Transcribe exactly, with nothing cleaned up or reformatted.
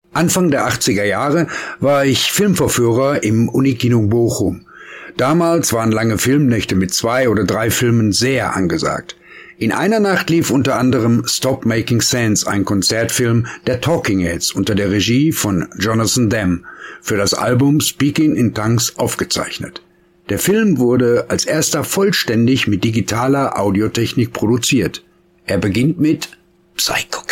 Anfang der achtziger Jahre war ich Filmvorführer im Unikino Bochum. Damals waren lange Filmnächte mit zwei oder drei Filmen sehr angesagt. In einer Nacht lief unter anderem Stop Making Sense, ein Konzertfilm der Talking Heads unter der Regie von Jonathan Demme, für das Album Speaking in Tongues aufgezeichnet. Der Film wurde als erster vollständig mit digitaler Audiotechnik produziert. Er beginnt mit Psycho